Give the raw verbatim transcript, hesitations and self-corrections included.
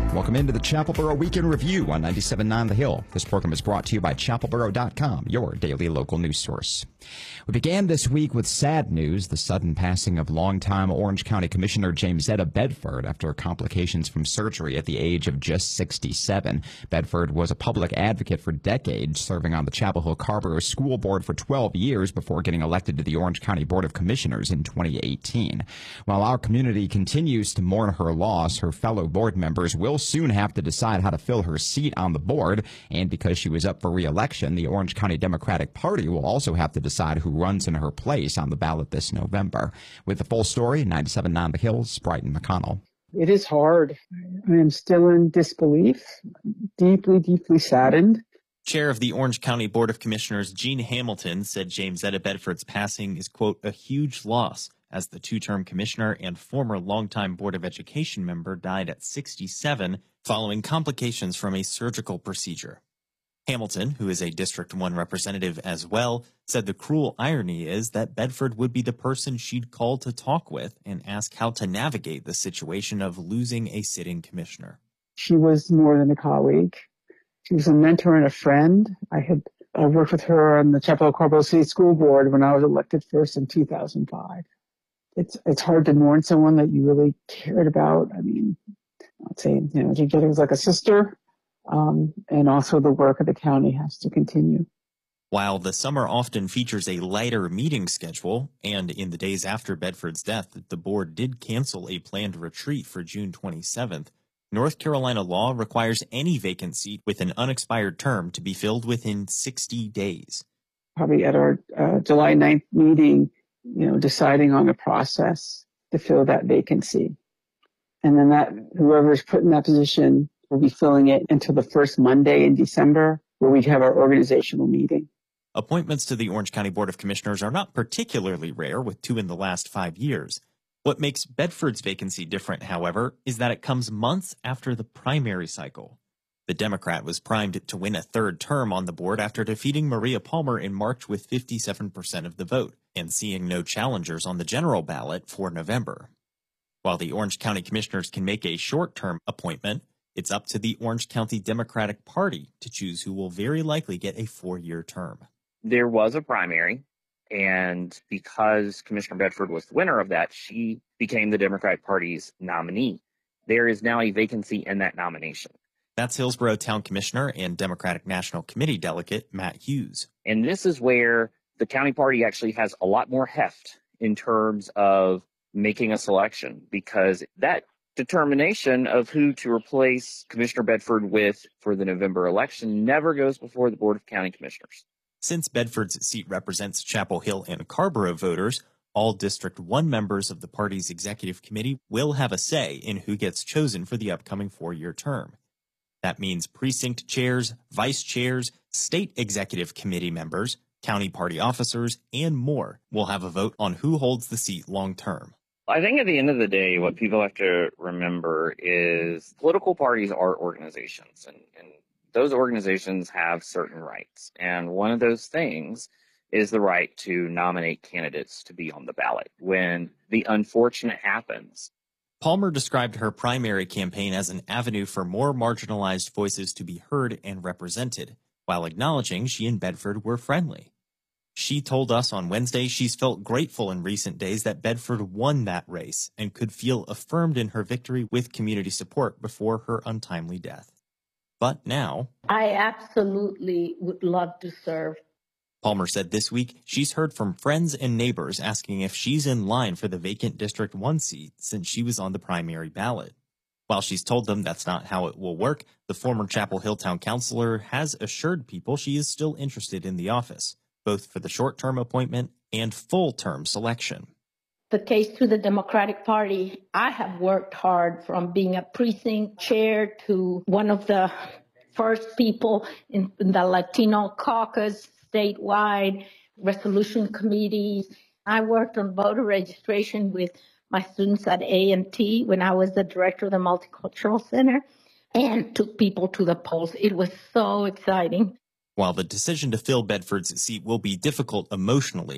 Welcome into the Chapelboro Weekend Review on ninety-seven point nine The Hill. This program is brought to you by Chapelboro dot com, your daily local news source. We began this week with sad news, the sudden passing of longtime Orange County Commissioner Jamezetta Bedford after complications from surgery at the age of just sixty-seven. Bedford was a public advocate for decades, serving on the Chapel Hill Carrboro School Board for twelve years before getting elected to the Orange County Board of Commissioners in twenty eighteen. While our community continues to mourn her loss, her fellow board members will soon have to decide how to fill her seat on the board, and because she was up for re-election, the Orange County Democratic Party will also have to decide who runs in her place on the ballot this November. With the full story, ninety-seven point nine The Hill's Brighton McConnell. It is hard. I am still in disbelief, deeply, deeply saddened. Chair of the Orange County Board of Commissioners, Gene Hamilton, said Jamezetta Bedford's passing is, quote, a huge loss, as the two-term commissioner and former longtime Board of Education member died at sixty-seven following complications from a surgical procedure. Hamilton, who is a District one representative as well, said the cruel irony is that Bedford would be the person she'd call to talk with and ask how to navigate the situation of losing a sitting commissioner. She was more than a colleague. She was a mentor and a friend. I had uh, worked with her on the Chapel Hill Carrboro City School Board when I was elected first in two thousand five. It's it's hard to mourn someone that you really cared about. I mean, I'd say, you know, Jamezetta was like a sister, um, and also the work of the county has to continue. While the summer often features a lighter meeting schedule, and in the days after Bedford's death, the board did cancel a planned retreat for June twenty-seventh, North Carolina law requires any vacant seat with an unexpired term to be filled within sixty days. Probably at our uh, July ninth meeting, you know, deciding on a process to fill that vacancy. And then that whoever's put in that position will be filling it until the first Monday in December, where we have our organizational meeting. Appointments to the Orange County Board of Commissioners are not particularly rare, with two in the last five years. What makes Bedford's vacancy different, however, is that it comes months after the primary cycle. The Democrat was primed to win a third term on the board after defeating Maria Palmer in March with fifty-seven percent of the vote and seeing no challengers on the general ballot for November. While the Orange County Commissioners can make a short-term appointment, it's up to the Orange County Democratic Party to choose who will very likely get a four-year term. There was a primary, and because Commissioner Bedford was the winner of that, she became the Democratic Party's nominee. There is now a vacancy in that nomination. That's Hillsborough Town Commissioner and Democratic National Committee delegate Matt Hughes. And this is where the county party actually has a lot more heft in terms of making a selection, because that determination of who to replace Commissioner Bedford with for the November election never goes before the Board of County Commissioners. Since Bedford's seat represents Chapel Hill and Carrboro voters, all District one members of the party's executive committee will have a say in who gets chosen for the upcoming four-year term. That means precinct chairs, vice chairs, state executive committee members, county party officers, and more will have a vote on who holds the seat long-term. I think at the end of the day, what people have to remember is political parties are organizations, and, and those organizations have certain rights. And one of those things is the right to nominate candidates to be on the ballot when the unfortunate happens. Palmer described her primary campaign as an avenue for more marginalized voices to be heard and represented, while acknowledging she and Bedford were friendly. She told us on Wednesday she's felt grateful in recent days that Bedford won that race and could feel affirmed in her victory with community support before her untimely death. But now, I absolutely would love to serve. Palmer said this week she's heard from friends and neighbors asking if she's in line for the vacant District one seat since she was on the primary ballot. While she's told them that's not how it will work, the former Chapel Hill Town Councilor has assured people she is still interested in the office, both for the short-term appointment and full-term selection. The case to the Democratic Party, I have worked hard from being a precinct chair to one of the first people in the Latino caucus statewide, resolution committees. I worked on voter registration with my students at A and T when I was the director of the Multicultural Center and took people to the polls. It was so exciting. While the decision to fill Bedford's seat will be difficult emotionally,